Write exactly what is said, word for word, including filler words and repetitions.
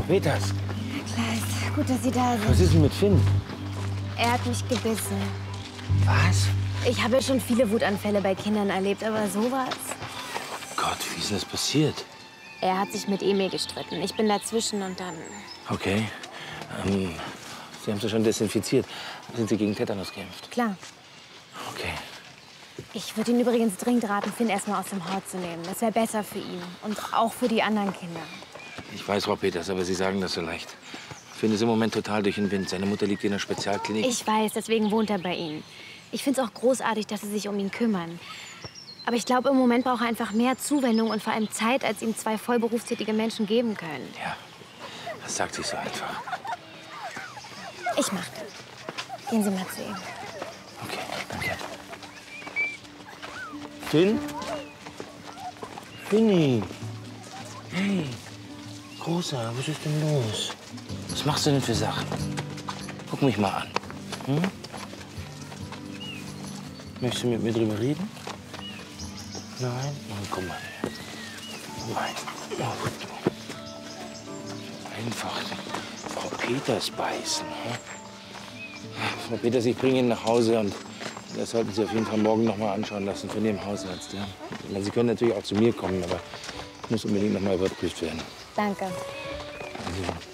Peters. Herr Kleist, gut, dass Sie da sind. Was ist denn mit Finn? Er hat mich gebissen. Was? Ich habe ja schon viele Wutanfälle bei Kindern erlebt, aber sowas? Gott, wie ist denn das passiert? Er hat sich mit Emil gestritten. Ich bin dazwischen und dann... Okay. Ähm, Sie haben sie schon desinfiziert. Sind Sie gegen Tetanus geimpft? Klar. Okay. Ich würde Ihnen übrigens dringend raten, Finn erstmal aus dem Hort zu nehmen. Das wäre besser für ihn und auch für die anderen Kinder. Ich weiß, Frau Peters, aber Sie sagen das so leicht. Finn ist im Moment total durch den Wind. Seine Mutter liegt in der Spezialklinik. Ich weiß, deswegen wohnt er bei Ihnen. Ich finde es auch großartig, dass Sie sich um ihn kümmern. Aber ich glaube, im Moment braucht er einfach mehr Zuwendung und vor allem Zeit, als ihm zwei voll berufstätige Menschen geben können. Ja, das sagt sich so einfach. Ich mach das. Gehen Sie mal zu ihm. Okay, danke. Finn? Finny. Hey, Großer, was ist denn los? Was machst du denn für Sachen? Guck mich mal an. Hm? Möchtest du mit mir drüber reden? Nein? Oh, komm mal her. Nein. Oh, du. Einfach Frau Peters beißen. Hm? Frau Peters, ich bringe ihn nach Hause und das sollten Sie auf jeden Fall morgen noch mal anschauen lassen von dem Hausarzt. Ja? Sie können natürlich auch zu mir kommen, aber muss unbedingt noch mal überprüft werden. Danke. Also,